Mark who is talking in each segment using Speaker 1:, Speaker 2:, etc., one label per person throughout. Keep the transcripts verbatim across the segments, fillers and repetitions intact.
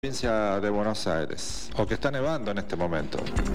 Speaker 1: Provincia de Buenos Aires, o que está nevando en este momento.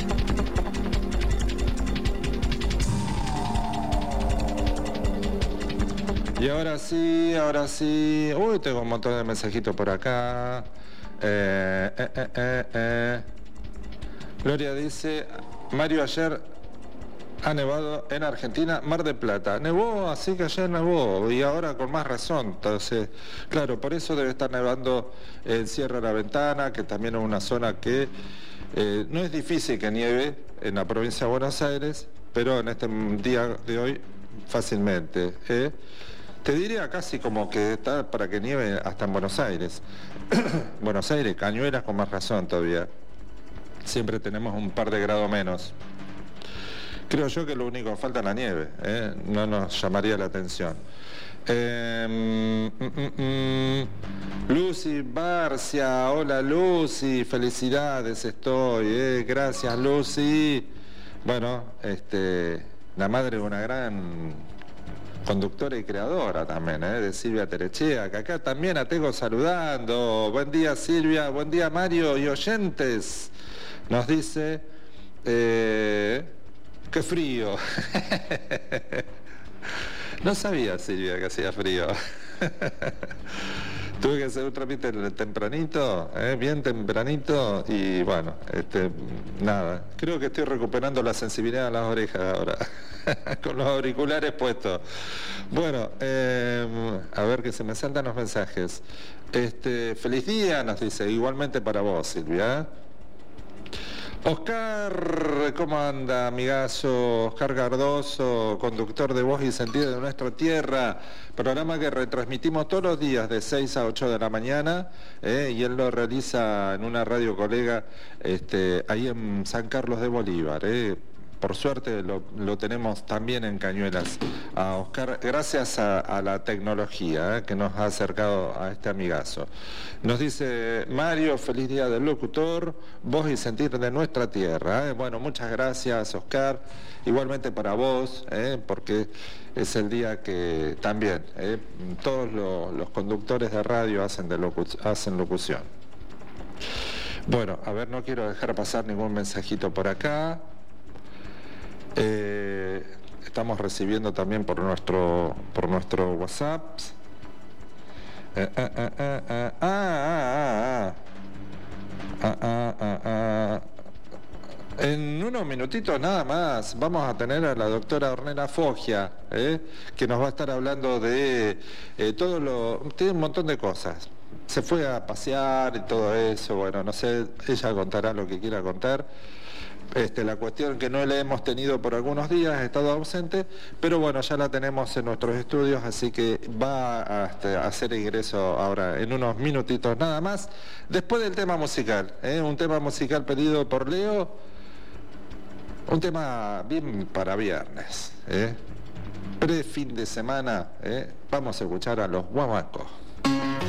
Speaker 1: Y ahora sí, ahora sí. Uy, tengo un montón de mensajitos por acá. Eh, eh, eh, eh, eh. Gloria dice, Mario, ayer ha nevado en Argentina, Mar del Plata. Nevó, así que ayer nevó, y ahora con más razón. Entonces, claro, por eso debe estar nevando en Sierra La Ventana, que también es una zona que eh, no es difícil que nieve en la provincia de Buenos Aires, pero en este día de hoy fácilmente. ¿eh? Te diría casi como que está para que nieve hasta en Buenos Aires. Buenos Aires, Cañuelas con más razón todavía. Siempre tenemos un par de grados menos. Creo yo que lo único que falta es la nieve, ¿eh? No nos llamaría la atención. Eh, mm, mm, mm. Lucy Barcia, hola Lucy, felicidades estoy, ¿eh? Gracias Lucy. Bueno, este, la madre de una gran conductora y creadora también, ¿eh? De Silvia Terechea, que acá también la tengo saludando. Buen día Silvia, buen día Mario y oyentes. Nos dice... Eh, ¡Qué frío! No sabía, Silvia, que hacía frío. Tuve que hacer un trámite tempranito, ¿eh? bien tempranito, y bueno, este, nada. Creo que estoy recuperando la sensibilidad de las orejas ahora, con los auriculares puestos. Bueno, eh, a ver que se me saltan los mensajes. Este, feliz día, nos dice, igualmente para vos, Silvia. Oscar, ¿cómo anda, amigazo? Oscar Cardoso, conductor de Voz y Sentido de Nuestra Tierra, programa que retransmitimos todos los días de seis a ocho de la mañana, eh, y él lo realiza en una radio colega este, ahí en San Carlos de Bolívar. Eh. Por suerte lo, lo tenemos también en Cañuelas a Oscar, gracias a, a la tecnología eh, que nos ha acercado a este amigazo. Nos dice Mario, feliz día del locutor, voz y sentir de nuestra tierra. Eh. Bueno, muchas gracias Oscar, igualmente para vos, eh, porque es el día que también eh, todos lo, los conductores de radio hacen, de locu hacen locución. Bueno, a ver, no quiero dejar pasar ningún mensajito por acá. Eh, estamos recibiendo también por nuestro por nuestro WhatsApp. Eh, eh, eh, eh, eh, ah, ah, ah, ah, ah, ah, ah. En unos minutitos nada más vamos a tener a la doctora Ornella Foggia, eh, que nos va a estar hablando de eh, todo lo... Tiene un montón de cosas. Se fue a pasear y todo eso, bueno, no sé, ella contará lo que quiera contar. Este, la cuestión que no la hemos tenido por algunos días, ha estado ausente, pero bueno, ya la tenemos en nuestros estudios, así que va a, este, a hacer ingreso ahora en unos minutitos nada más, después del tema musical, ¿eh? Un tema musical pedido por Leo, un tema bien para viernes, ¿eh? Pre fin de semana, ¿eh? Vamos a escuchar a los Guamacos.